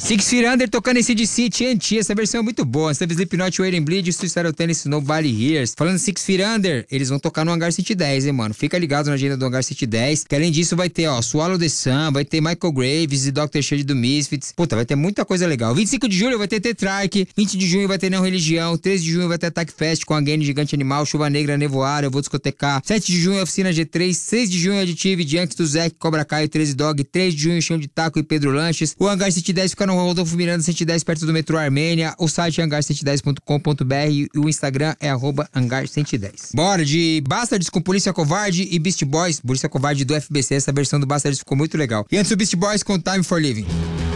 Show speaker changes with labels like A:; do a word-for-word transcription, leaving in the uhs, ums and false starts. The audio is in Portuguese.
A: Six Feet Under tocando esse D C, T N T, essa versão é muito boa. Teve Slipknot, Waiting Bleed, Suicidal Tennis, Nobody Hears. Falando Six Feet Under, eles vão tocar no Hangar cento e dez, hein, mano. Fica ligado na agenda do Hangar cento e dez, que além disso vai ter, ó, Swallow the Sun, vai ter Michael Graves e doutor Shade do Misfits. Puta, vai ter muita coisa legal. vinte e cinco de julho vai ter Tetrarch, vinte de junho vai ter Não Religião, treze de junho vai ter Attack Fest com a Gang Gigante Animal, Chuva Negra, Nevoar, Eu Vou Discotecar, sete de junho é Oficina G três, seis de junho é Additive, Junks do Zek, Cobra Kai, treze Dog, três de junho Chão de Taco e Pedro Lanches. O Hangar cento e dez fica no Rodolfo Miranda cento e dez, perto do metrô Armênia. O site é hangar cento e dez ponto com ponto b r e o Instagram é arroba hangar cento e dez. Bora de Bastards com Polícia Covarde e Beast Boys, Polícia Covarde do F B C. Essa versão do Bastards ficou muito legal. E antes o Beast Boys com Time for Living.